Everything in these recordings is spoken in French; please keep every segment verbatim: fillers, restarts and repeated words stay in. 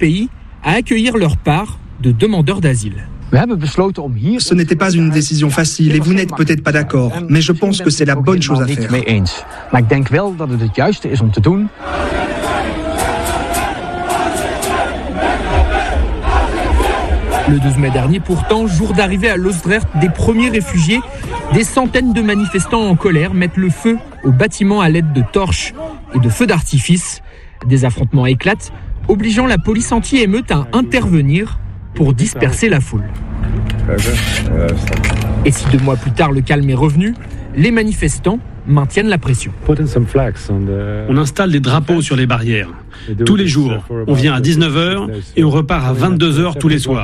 pays à accueillir leur part de demandeurs d'asile. Ce n'était pas une décision facile et vous n'êtes peut-être pas d'accord, mais je pense que c'est la bonne chose à faire. Le douze mai dernier, pourtant, jour d'arrivée à Loosdrecht des premiers réfugiés, des centaines de manifestants en colère mettent le feu aux bâtiments à l'aide de torches et de feux d'artifice. Des affrontements éclatent, obligeant la police anti-émeute à intervenir pour disperser la foule. Et si deux mois plus tard le calme est revenu, les manifestants maintiennent la pression. On installe des drapeaux sur les barrières. Tous les jours, on vient à dix-neuf heures et on repart à vingt-deux heures tous les soirs.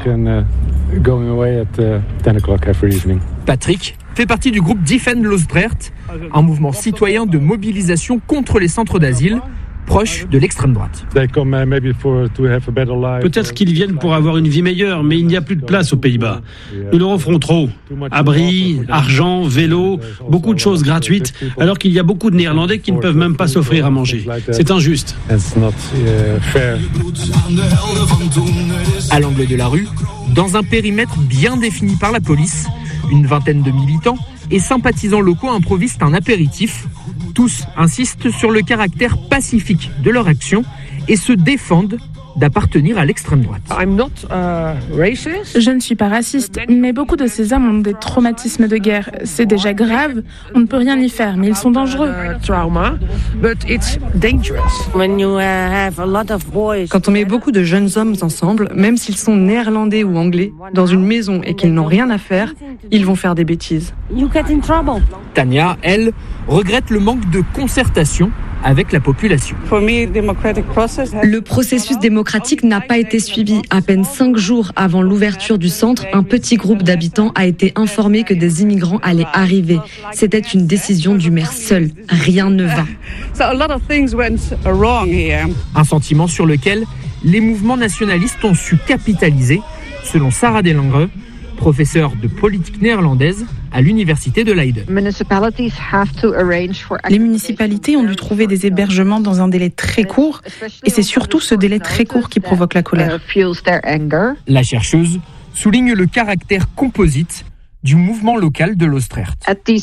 Patrick fait partie du groupe Defend Loosdrecht, un mouvement citoyen de mobilisation contre les centres d'asile, proche de l'extrême droite. Peut-être qu'ils viennent pour avoir une vie meilleure, mais il n'y a plus de place aux Pays-Bas. Nous leur offrons trop. Abris, argent, vélo, beaucoup de choses gratuites, alors qu'il y a beaucoup de Néerlandais qui ne peuvent même pas s'offrir à manger. C'est injuste. À l'angle de la rue, dans un périmètre bien défini par la police, une vingtaine de militants et sympathisants locaux improvisent un apéritif. Tous insistent sur le caractère pacifique de leur action et se défendent d'appartenir à l'extrême droite. Je ne suis pas raciste, mais beaucoup de ces hommes ont des traumatismes de guerre. C'est déjà grave, on ne peut rien y faire, mais ils sont dangereux. Quand on met beaucoup de jeunes hommes ensemble, même s'ils sont néerlandais ou anglais, dans une maison et qu'ils n'ont rien à faire, ils vont faire des bêtises. Tania, elle, regrette le manque de concertation avec la population. Le processus démocratique n'a pas été suivi. À peine cinq jours avant l'ouverture du centre, un petit groupe d'habitants a été informé que des immigrants allaient arriver. C'était une décision du maire seul. Rien ne va. Un sentiment sur lequel les mouvements nationalistes ont su capitaliser, selon Sarah Delangre, professeure de politique néerlandaise à l'université de Leiden. Les municipalités ont dû trouver des hébergements dans un délai très court, et c'est surtout ce délai très court qui provoque la colère. La chercheuse souligne le caractère composite du mouvement local de Loosdrecht.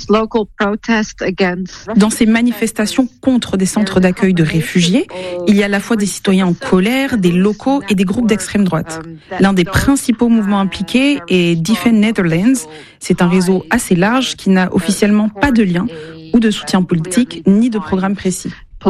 Dans ces manifestations contre des centres d'accueil de réfugiés, il y a à la fois des citoyens en colère, des locaux et des groupes d'extrême droite. L'un des principaux mouvements impliqués est Defend Netherlands. C'est un réseau assez large qui n'a officiellement pas de lien ou de soutien politique ni de programme précis.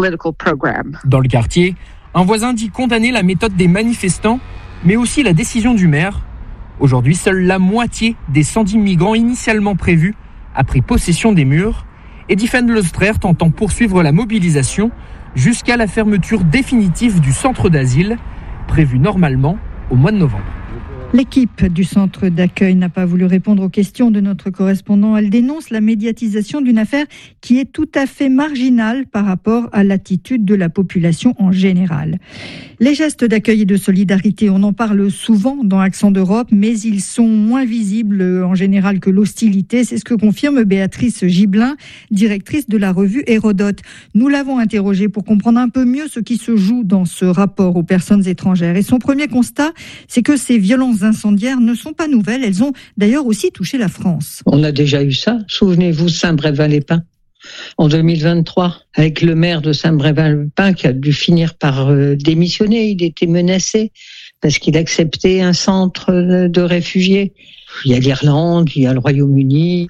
Dans le quartier, un voisin dit condamner la méthode des manifestants, mais aussi la décision du maire. Aujourd'hui, seule la moitié des cent dix migrants initialement prévus a pris possession des murs et Defend Loosdrecht entend poursuivre la mobilisation jusqu'à la fermeture définitive du centre d'asile, prévue normalement au mois de novembre. L'équipe du centre d'accueil n'a pas voulu répondre aux questions de notre correspondant. Elle dénonce la médiatisation d'une affaire qui est tout à fait marginale par rapport à l'attitude de la population en général. Les gestes d'accueil et de solidarité, on en parle souvent dans Accent d'Europe, mais ils sont moins visibles en général que l'hostilité. C'est ce que confirme Béatrice Gibelin, directrice de la revue Hérodote. Nous l'avons interrogée pour comprendre un peu mieux ce qui se joue dans ce rapport aux personnes étrangères. Et son premier constat, c'est que ces violences incendiaires ne sont pas nouvelles. Elles ont d'ailleurs aussi touché la France. On a déjà eu ça. Souvenez-vous, Saint-Brévin-les-Pins. En deux mille vingt-trois, avec le maire de Saint-Brévin-les-Pins qui a dû finir par euh, démissionner. Il était menacé parce qu'il acceptait un centre de réfugiés. Il y a l'Irlande, il y a le Royaume-Uni.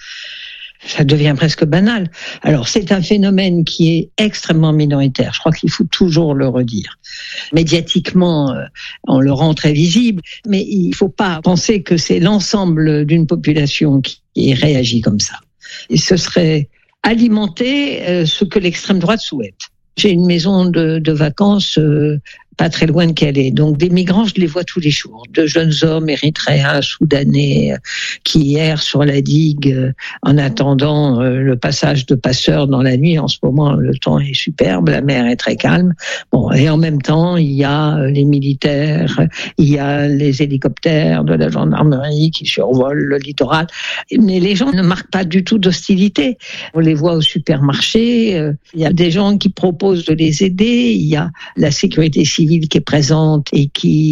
Ça devient presque banal. Alors, c'est un phénomène qui est extrêmement minoritaire. Je crois qu'il faut toujours le redire. Médiatiquement, on le rend très visible, mais il ne faut pas penser que c'est l'ensemble d'une population qui réagit comme ça. Et ce serait alimenter ce que l'extrême droite souhaite. J'ai une maison de, de vacances euh, pas très loin de Calais. Donc des migrants, je les vois tous les jours. De jeunes hommes érythréens, soudanais, euh, qui errent sur la digue euh, en attendant euh, le passage de passeurs dans la nuit. En ce moment, le temps est superbe, la mer est très calme. Bon, et en même temps, il y a euh, les militaires, il y a les hélicoptères de la gendarmerie qui survolent le littoral. Mais les gens ne marquent pas du tout d'hostilité. On les voit au supermarché. Euh, il y a des gens qui proposent de les aider. Il y a la sécurité civile qui est présente et qui